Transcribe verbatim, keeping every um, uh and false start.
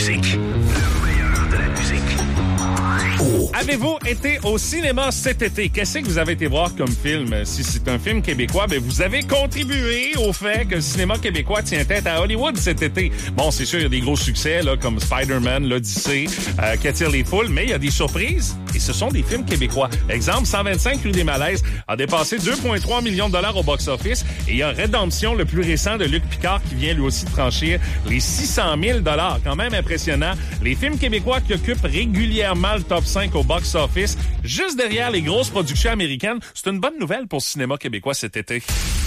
musique. Le meilleur de la musique. Oh. Avez-vous été au cinéma cet été? Qu'est-ce que vous avez été voir comme film? Si c'est un film québécois, ben vous avez contribué au fait que le cinéma québécois tient tête à Hollywood cet été. Bon, c'est sûr, il y a des gros succès là, comme Spider-Man, l'Odyssée, euh, qui attire les foules, mais il y a des surprises et ce sont des films québécois. Exemple, cent vingt-cinq rue des Malaises a dépassé deux virgule trois millions de dollars au box-office et il y a Rédemption, le plus récent de Luc Picard, qui vient lui aussi de franchir les six cent mille dollars. Quand même impressionnant. Les films québécois qui occupent régulièrement le top cinq au box-office, juste derrière les grosses productions américaines. C'est une bonne nouvelle pour le cinéma québécois cet été.